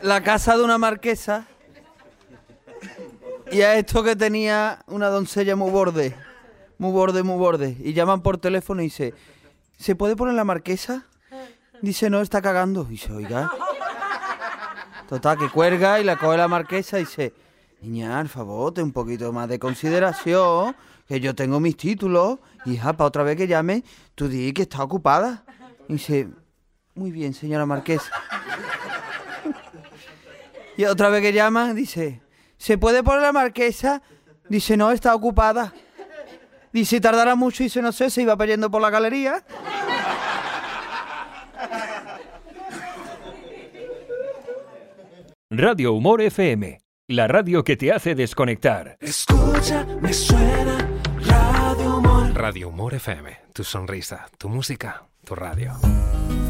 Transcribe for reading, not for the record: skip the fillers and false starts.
la casa de una marquesa y a esto que tenía una doncella muy borde. Y llaman por teléfono y dice, ¿se puede poner la marquesa? Dice, no, está cagando. Y dice, oiga. Total, que cuelga y la coge la marquesa y dice, niña, al favor, ten un poquito más de consideración, que yo tengo mis títulos. Hija, para otra vez que llame, tú di que está ocupada. Y dice, muy bien, señora marquesa. Y otra vez que llama, dice, ¿se puede poner la marquesa? Dice, no, está ocupada. Dice, tardará mucho. Dice, no sé, se iba yendo por la galería. Radio Humor FM, la radio que te hace desconectar. Escucha, me suena Radio Humor. Radio Humor FM, tu sonrisa, tu música, tu radio.